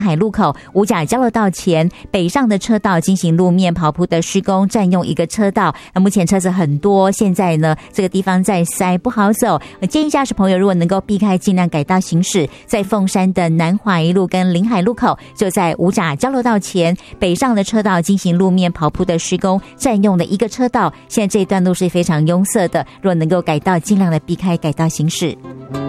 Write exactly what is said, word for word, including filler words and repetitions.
海路口五甲交流道前北上的车道进行路面刨铺的施工，占用一个车道。那目前车子很多，现在呢这个地方在塞，不好走。建议驾驶朋友如果能够避开，尽量改道行驶。在凤山的南华一路跟临海路口，就在五甲交流道前北上的车道进行路面刨铺的施工，占用了一个车道。现在这一段路是非常拥塞的，如果能够改道，尽量的避开改道行驶。